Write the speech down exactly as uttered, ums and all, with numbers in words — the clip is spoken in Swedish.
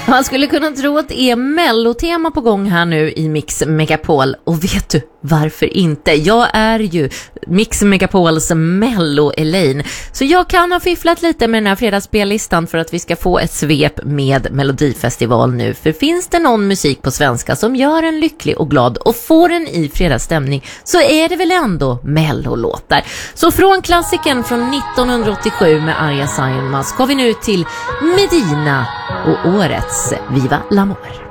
Man skulle kunna tro att det är mellotema på gång här nu i Mix Megapol. Och vet du varför inte? Jag är ju Mix Megapols Mello Elaine. Så jag kan ha fifflat lite med den här fredagsspellistan för att vi ska få ett svep med Melodifestival nu. För finns det någon musik på svenska som gör en lycklig och glad och får en i fredagsstämning, så är det väl ändå Mellolåtar. Så från klassiken från nittonhundraåttiosju med Arja Saijonmaa ska vi nu till Medina och årets Viva l'Amor.